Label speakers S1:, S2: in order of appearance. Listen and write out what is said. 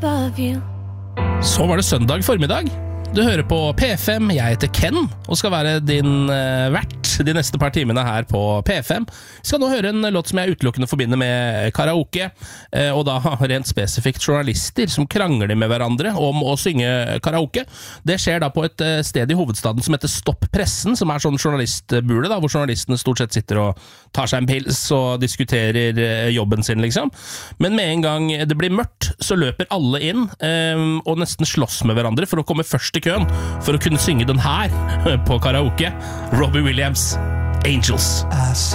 S1: Så var det søndag formiddag. Du hører på P5, jeg heter Ken, og skal være din vert de neste par timene her på P5. Vi skal nå høre en låt som jeg utelukkende forbinder med karaoke, og da rent spesifikt journalister som krangler med hverandre om å synge karaoke. Det skjer da på et sted i hovedstaden som heter Stopp Pressen, som sånn journalistbule da, hvor journalistene stort sett sitter og tar seg en pils og diskuterer jobben sin, liksom. Men med en gang det blir mørkt, så løper alle inn og nesten slåss med hverandre for å komme først i køen, for å kunne synge den her på karaoke. Robbie Williams, Angels.